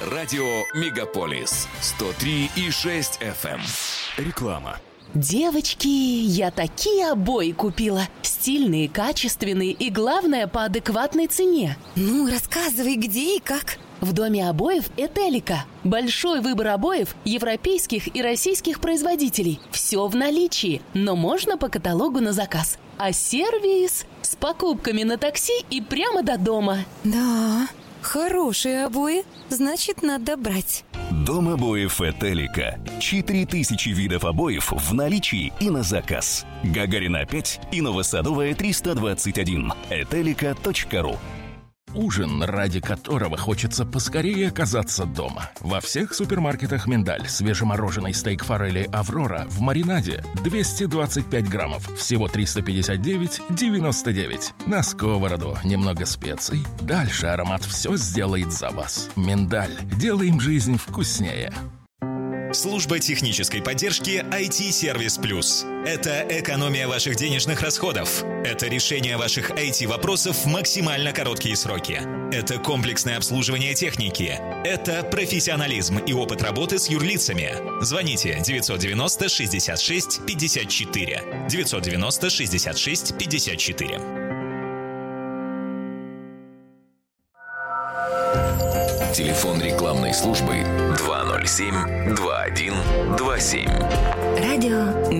Радио Мегаполис 103,6 FM. Реклама. Девочки, я такие обои купила. Стильные, качественные и, главное, по адекватной цене. Ну, рассказывай, где и как. В доме обоев «Этелика». Большой выбор обоев европейских и российских производителей. Все в наличии, но можно по каталогу на заказ. А сервис с покупками на такси и прямо до дома. Да, хорошие обои, значит, надо брать. Дом обоев «Этелика». 4000 видов обоев в наличии и на заказ. Гагарина 5 и Новосадовая 321. Этелика.ру. Ужин, ради которого хочется поскорее оказаться дома. Во всех супермаркетах «Миндаль» свежемороженый стейк форели «Аврора» в маринаде 225 граммов, всего 359,99. На сковороду немного специй. Дальше аромат все сделает за вас. «Миндаль». Делаем жизнь вкуснее. Служба технической поддержки IT-сервис Плюс. Это экономия ваших денежных расходов. Это решение ваших IT-вопросов в максимально короткие сроки. Это комплексное обслуживание техники. Это профессионализм и опыт работы с юрлицами. Звоните 990 66 54. 990 66 54. Телефон рекламной службы 207-2127. Радио